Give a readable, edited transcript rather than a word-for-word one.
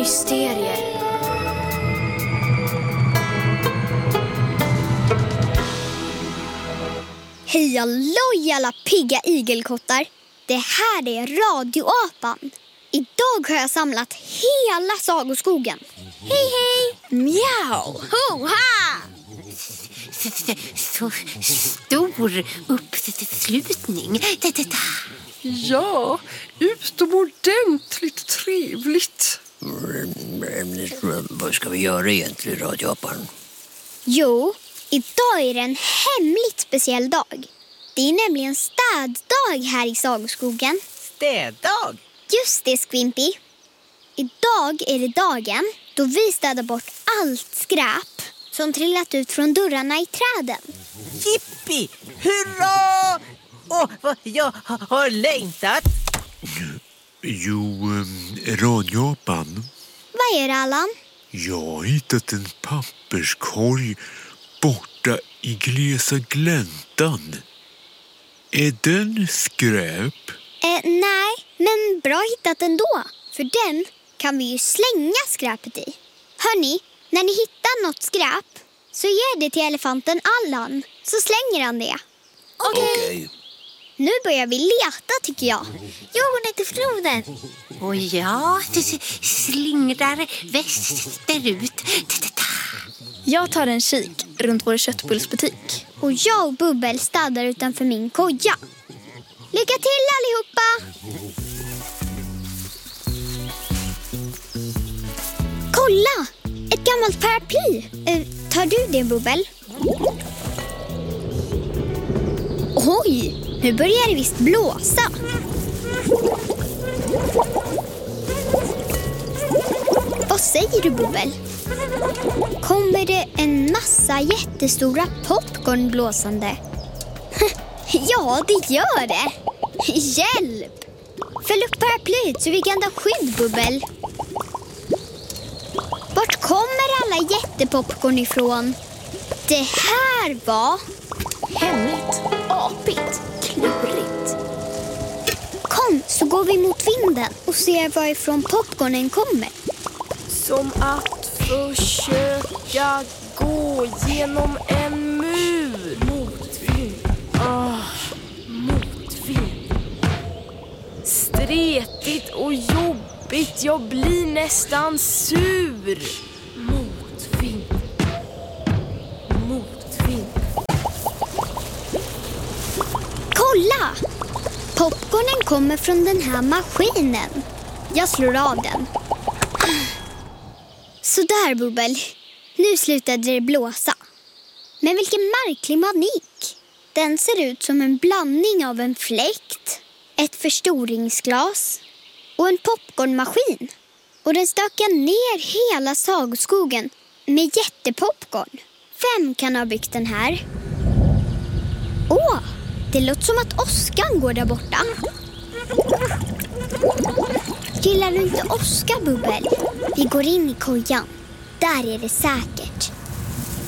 mysterier. Hej alloj alla pigga igelkottar. Det här är radioapan. Idag har jag samlat hela sagoskogen. Hej hej! Mjau! Ho-ha! Så stor uppslutning. Ja, utomordentligt trevligt. Vad ska vi göra egentligen, radioapan? Jo, idag är det en hemligt speciell dag. Det är nämligen städdag här i sagoskogen. Städdag? Just det, Skvimpy. Idag är det dagen då vi städar bort allt skräp som trillat ut från dörrarna i träden. Jippi! Hurra! Vad jag har längtat. Jo, radioapan. Vad är det, Allan? Jag har hittat en papperskorg borta i glesa gläntan. Är den skräp? Nej, men bra hittat ändå. För den kan vi ju slänga skräpet i. Hörni, när ni hittar något skräp så ger det till elefanten Allan. Så slänger han det. Okej. Nu börjar vi leta, tycker jag. Jo, heter floden. Och ja, det slingrar västerut. Jag tar en kik runt vår köttbullsbutik. Och jag och Bubbel städar utanför min koja. Lycka till allihopa! Kolla! Ett gammalt paraply. Tar du det, Bubbel? Oj, nu börjar det visst blåsa. Vad säger du, Bubbel? Kommer det en massa jättestora popcorn blåsande? Ja, det gör det. Hjälp! Fäll upp paraplyet så vi kan ta skydd, Bubbel. Vart kommer alla jättepopcorn ifrån? Det här var... Hemligt, apigt, klurigt. Kom, så går vi mot vinden och ser varifrån popcornen kommer. Som att försöka gå genom en mur. Motvind. Motvind. Stretigt och jobbigt. Jag blir nästan sur. Motvind. Motvind. Kolla! Popcornen kommer från den här maskinen. Jag slår av den. Så där, Bubbel. Nu slutade det blåsa. Men vilken märklig manik. Den ser ut som en blandning av en fläkt, ett förstoringsglas och en popcornmaskin. Och den stökar ner hela sagoskogen med jättepopcorn. Vem kan ha byggt den här? Åh, det låter som att Oskar går där borta. Gillar du inte Oskar, Bubbel? Vi går in i kojan. Där är det säkert.